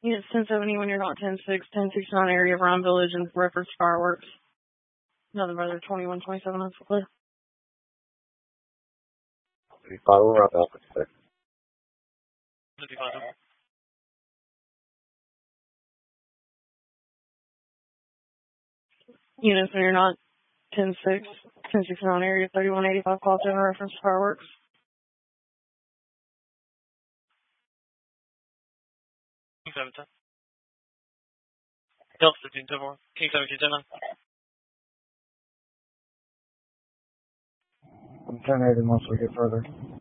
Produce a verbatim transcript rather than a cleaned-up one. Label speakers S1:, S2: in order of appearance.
S1: Units ten seventy when you're not ten six, ten sixty-nine area of Rhine Village and reference fireworks. Another brother, twenty-one twenty-seven, that's clear.
S2: Follow up, Alpha six.
S1: Units when you're not ten six, ten sixty-nine area, thirty-one eighty-five, call seven, reference fireworks.
S3: King seventeen. Delta fifteen ten four. King seventeen ten nine.
S2: I'm ten eighty once we get further.